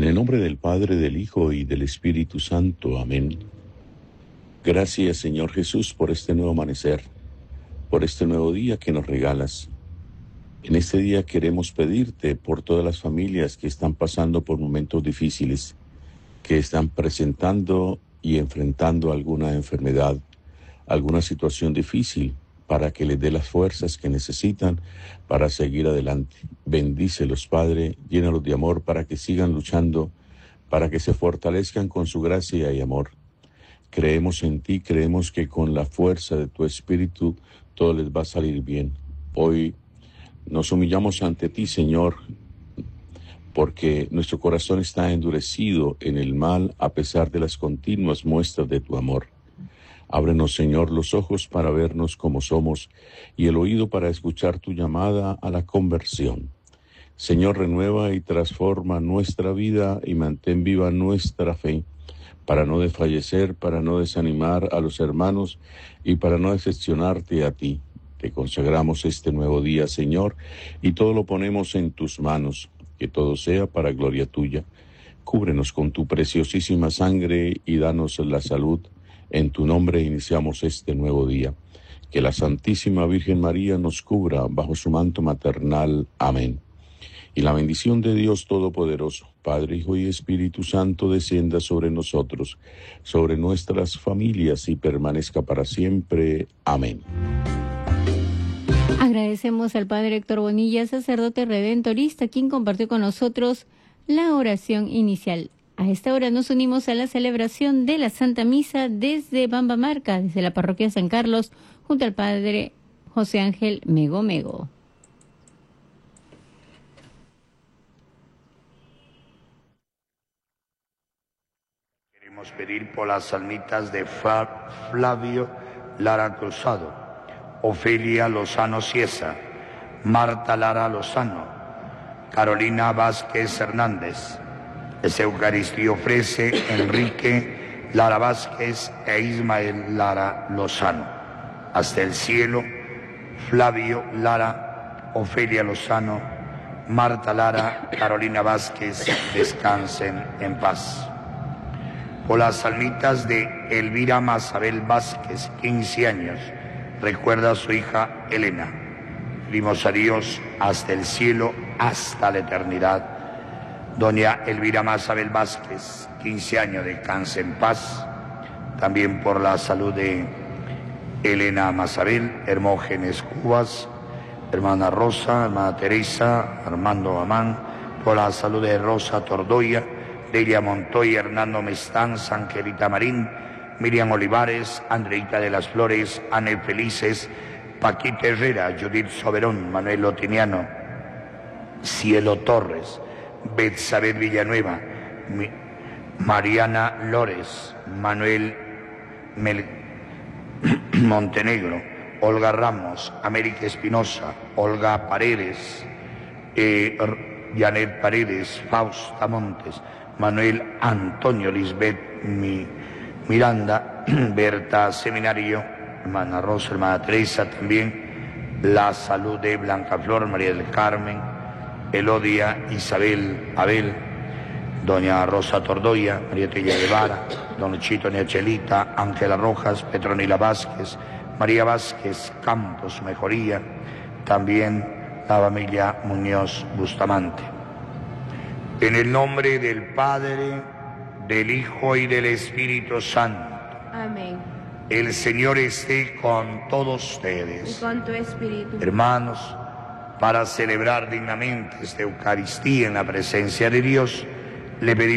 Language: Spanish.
el nombre del Padre, del Hijo y del Espíritu Santo. Amén. Gracias, Señor Jesús, por este nuevo amanecer, por este nuevo día que nos regalas. En este día queremos pedirte por todas las familias que están pasando por momentos difíciles, que están presentando y enfrentando alguna enfermedad, alguna situación difícil, para que les dé las fuerzas que necesitan para seguir adelante. Bendícelos, Padre, llénalos de amor para que sigan luchando, para que se fortalezcan con su gracia y amor. Creemos en ti, creemos que con la fuerza de tu Espíritu todo les va a salir bien. Hoy nos humillamos ante ti, Señor, porque nuestro corazón está endurecido en el mal a pesar de las continuas muestras de tu amor. Ábrenos, Señor, los ojos para vernos como somos y el oído para escuchar tu llamada a la conversión. Señor, renueva y transforma nuestra vida y mantén viva nuestra fe, para no desfallecer, para no desanimar a los hermanos y para no decepcionarte a ti. Te consagramos este nuevo día, Señor, y todo lo ponemos en tus manos, que todo sea para gloria tuya. Cúbrenos con tu preciosísima sangre y danos la salud. En tu nombre iniciamos este nuevo día. Que la Santísima Virgen María nos cubra bajo su manto maternal. Amén. Y la bendición de Dios Todopoderoso, Padre, Hijo y Espíritu Santo, descienda sobre nosotros, sobre nuestras familias y permanezca para siempre. Amén. Agradecemos al Padre Héctor Bonilla, sacerdote redentorista, quien compartió con nosotros la oración inicial. A esta hora nos unimos a la celebración de la Santa Misa desde Bambamarca, desde la parroquia San Carlos, junto al Padre José Ángel Mego Mego. Queremos pedir por las almitas de Flavio Lara Cruzado, Ofelia Lozano Ciesa, Marta Lara Lozano, Carolina Vázquez Hernández. Esta Eucaristía ofrece Enrique Lara Vázquez e Ismael Lara Lozano. Hasta el cielo, Flavio Lara, Ofelia Lozano, Marta Lara, Carolina Vázquez, descansen en paz. Por las almitas de Elvira Mazabel Vázquez, 15 años, recuerda a su hija Elena. Pedimos a Dios hasta el cielo, hasta la eternidad. Doña Elvira Mazabel Vázquez, 15 años, descanse en paz. También por la salud de Elena Mazabel, Hermógenes Cubas, hermana Rosa, hermana Teresa, Armando Amán. Por la salud de Rosa Tordoya, Delia Montoya, Hernando Mestán, Angelita Marín, Miriam Olivares, Andreita de las Flores, Anel Felices, Paquita Herrera, Judith Soberón, Manuel Lotiniano, Cielo Torres, Betsabel Villanueva, Mariana Lores, Manuel Montenegro, Olga Ramos, América Espinosa, Olga Paredes, Janet Paredes, Fausta Montes, Manuel Antonio Lisbeth Miranda, Berta Seminario, hermana Rosa, hermana Teresa, también la salud de Blanca Flor, María del Carmen, Elodia Isabel Abel, doña Rosa Tordoya, María Tella Guevara, don Chito Nechelita, Ángela Rojas, Petronila Vázquez, María Vázquez Campos Mejoría, también la familia Muñoz Bustamante. En el nombre del Padre, del Hijo y del Espíritu Santo. Amén. El Señor esté con todos ustedes. Y con tu espíritu. Hermanos, para celebrar dignamente esta Eucaristía en la presencia de Dios, le pedimos